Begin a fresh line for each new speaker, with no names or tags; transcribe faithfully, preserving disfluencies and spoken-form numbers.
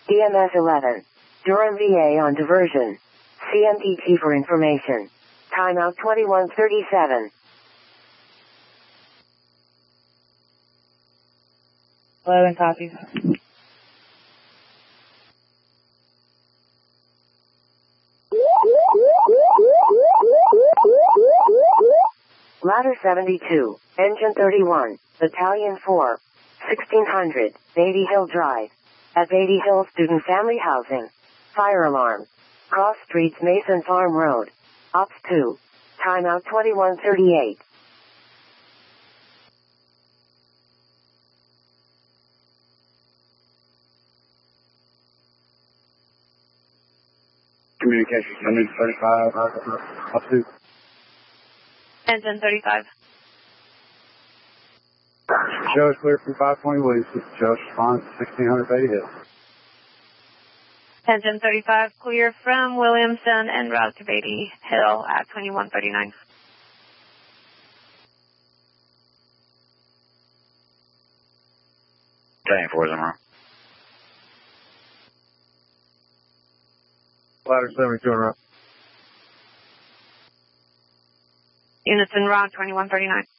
D M S eleven. Durham V A on diversion. C M T T for information. Timeout twenty-one thirty-seven.
eleven copies.
Ladder seventy-two, Engine thirty-one, Battalion four, sixteen hundred, Beatty Hill Drive. At Beatty Hill Student Family Housing. Fire alarm. Cross Streets Mason Farm Road. Ops two. Timeout twenty-one thirty-eight.
Communication, Engine thirty-five, up to.
Engine thirty-five.
Show is clear from five twenty Williamson. Show response sixteen hundred Beatty Hill.
Engine thirty-five, clear from Williamson en route to Beatty Hill at twenty-one thirty-nine.
Battalion four is en route.
Ladder seventy-two en route.
Units en route, twenty-one thirty-nine.